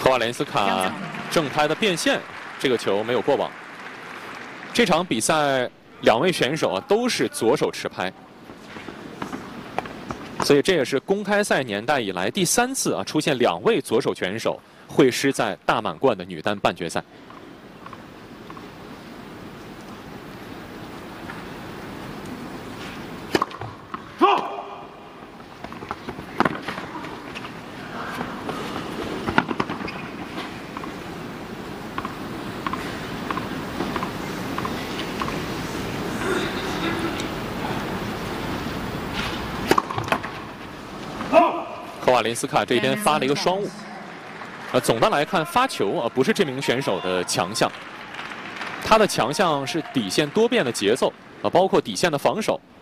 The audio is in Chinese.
科瓦连斯卡正拍的变线，这个球没有过网。这场比赛2位选手都是左手持拍，所以这也是公开赛年代以来第3次出现2位左手选手会师在大满贯的女单半决赛。 科瓦林斯卡这边发了一个双误。总的来看，发球不是这名选手的强项，他的强项是底线多变的节奏包括底线的防守